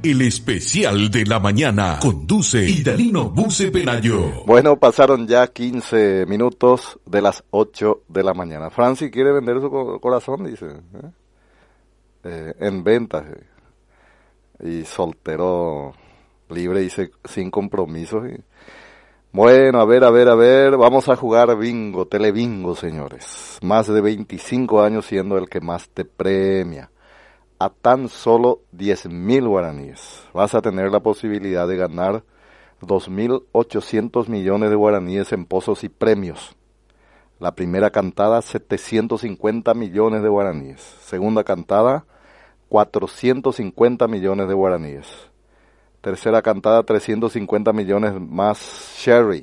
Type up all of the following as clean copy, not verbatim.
el especial de la mañana. Conduce Idalino Buse Pelayo. Bueno, pasaron ya 15 minutos de las 8 de la mañana. Francis quiere vender su corazón, dice. En venta. Y soltero, libre, dice, sin compromisos. Bueno, a ver, vamos a jugar bingo, telebingo, señores. Más de 25 años siendo el que más te premia. A tan solo 10,000 guaraníes. Vas a tener la posibilidad de ganar 2.800 millones de guaraníes en pozos y premios. La primera cantada, 750 millones de guaraníes. Segunda cantada, 450 millones de guaraníes. Tercera cantada, 350 millones más Sherry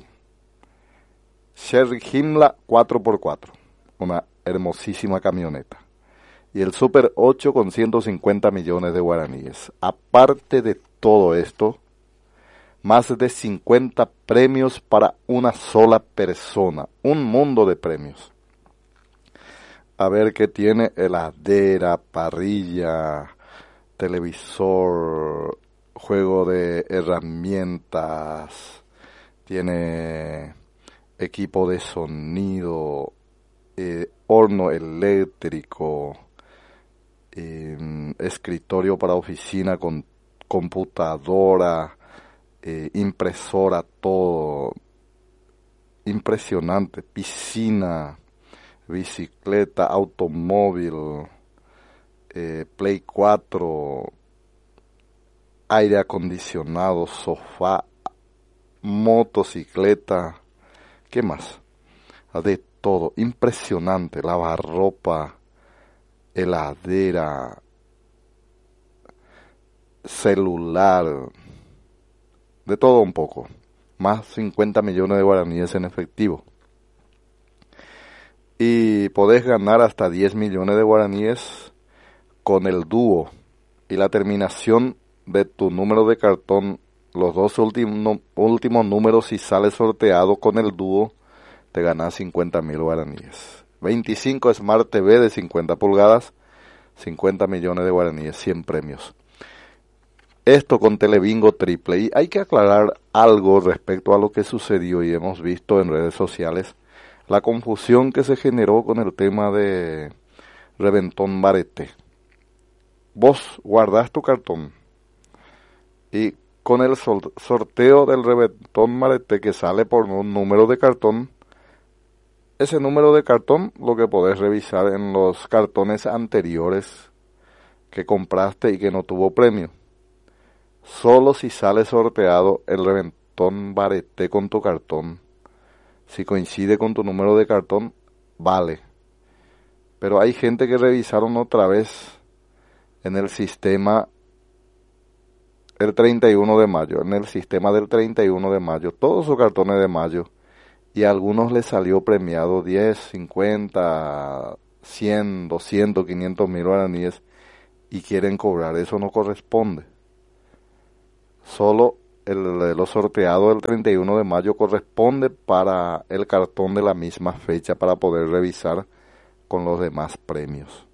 Himla 4x4. Una hermosísima camioneta. Y el Super 8 con 150 millones de guaraníes. Aparte de todo esto, más de 50 premios para una sola persona. Un mundo de premios. A ver qué tiene: heladera, parrilla, televisor, juego de herramientas, tiene equipo de sonido, horno eléctrico, escritorio para oficina con computadora, impresora, todo impresionante, piscina, bicicleta, automóvil, Play 4, aire acondicionado, sofá, motocicleta, ¿qué más? De todo, impresionante, lavarropa, heladera, celular, de todo un poco, más 50 millones de guaraníes en efectivo. Y podés ganar hasta 10 millones de guaraníes con el dúo y la terminación de tu número de cartón. Los dos últimos números, si sale sorteado con el dúo, te ganas 50,000 guaraníes. 25 Smart TV de 50 pulgadas, 50 millones de guaraníes, 100 premios. Esto con Telebingo Triple. Y hay que aclarar algo respecto a lo que sucedió y hemos visto en redes sociales. La confusión que se generó con el tema de Reventón Barete. Vos guardás tu cartón y con el sorteo del Reventón Barete que sale por un número de cartón, ese número de cartón lo que podés revisar en los cartones anteriores que compraste y que no tuvo premio. Solo si sale sorteado el Reventón Barete con tu cartón, si coincide con tu número de cartón, vale. Pero hay gente que revisaron otra vez en el sistema el 31 de mayo, en el sistema del 31 de mayo, todos sus cartones de mayo, y a algunos les salió premiado 10, 50, 100, 200, 500 mil guaraníes y quieren cobrar. Eso no corresponde. Solo lo sorteado del 31 de mayo corresponde para el cartón de la misma fecha para poder revisar con los demás premios.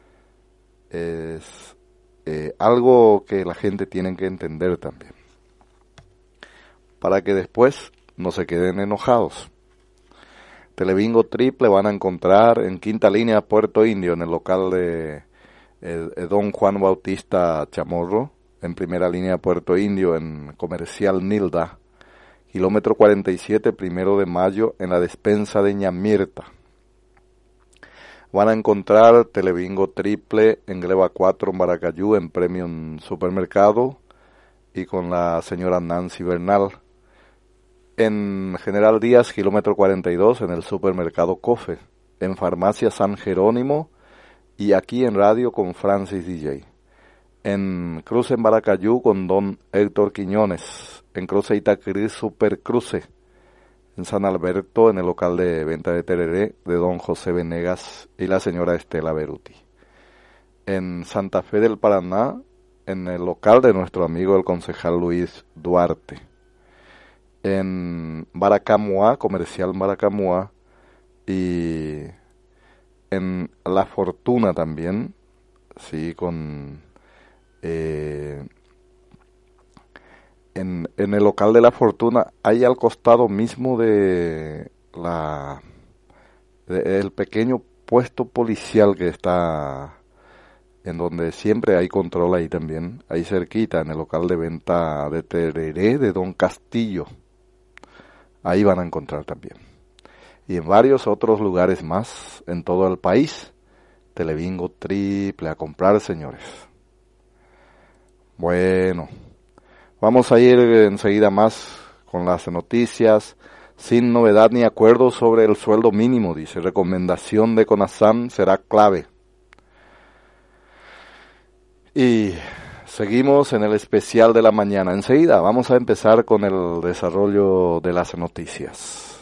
Es algo que la gente tiene que entender también, para que después no se queden enojados. Telebingo Triple van a encontrar en Quinta Línea, Puerto Indio, en el local de Don Juan Bautista Chamorro, en Primera Línea, Puerto Indio, en Comercial Nilda, kilómetro 47, 1 de mayo, en la despensa de Ñamirta. Van a encontrar Telebingo Triple en Gleba 4, en Baracayú, en Premium Supermercado, y con la señora Nancy Bernal. En General Díaz, kilómetro 42, en el Supermercado Cofe. En Farmacia San Jerónimo, y aquí en Radio con Francis DJ. En Cruce en Baracayú con Don Héctor Quiñones. En Cruce Itaquirí, Super Cruce. En San Alberto, en el local de venta de tereré de Don José Venegas y la señora Estela Beruti. En Santa Fe del Paraná, en el local de nuestro amigo el concejal Luis Duarte. En Baracamuá, Comercial Baracamuá, y en La Fortuna también, sí, con en el local de la Fortuna, ahí al costado mismo el pequeño puesto policial que está en donde siempre hay control ahí también, ahí cerquita, en el local de venta de tereré de Don Castillo. Ahí van a encontrar también. Y en varios otros lugares más en todo el país. Telebingo triple a comprar, señores. Bueno, vamos a ir enseguida más con las noticias. Sin novedad ni acuerdo sobre el sueldo mínimo, dice. Recomendación de CONASAM será clave. Y seguimos en el especial de la mañana. Enseguida vamos a empezar con el desarrollo de las noticias.